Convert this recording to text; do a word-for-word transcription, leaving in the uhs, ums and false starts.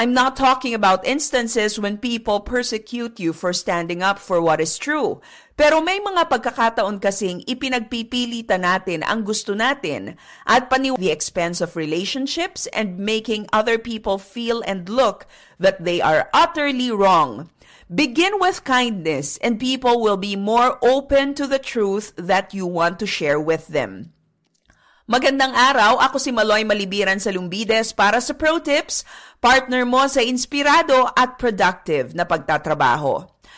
I'm not talking about instances when people persecute you for standing up for what is true. Pero may mga pagkakataon kasing ipinagpipilitan natin ang gusto natin at paniw the expense of relationships and making other people feel and look that they are utterly wrong. Begin with kindness and people will be more open to the truth that you want to share with them. Magandang araw, ako si Maloy Malibiran sa Lumbides para sa Pro Tips, partner mo sa inspirado at productive na pagtatrabaho.